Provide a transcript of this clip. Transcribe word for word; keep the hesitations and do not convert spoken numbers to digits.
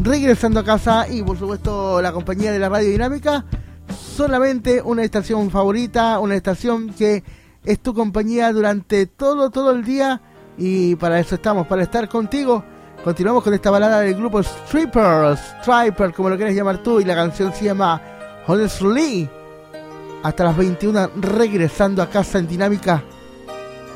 regresando a casa y por supuesto la compañía de la Radio Dinámica, solamente una estación favorita, una estación que es tu compañía durante todo, todo el día, y para eso estamos, para estar contigo. Continuamos con esta balada del grupo Strippers, Striper, como lo quieres llamar tú, y la canción se llama Honestly. Hasta las veintiuna, regresando a casa en Dinámica.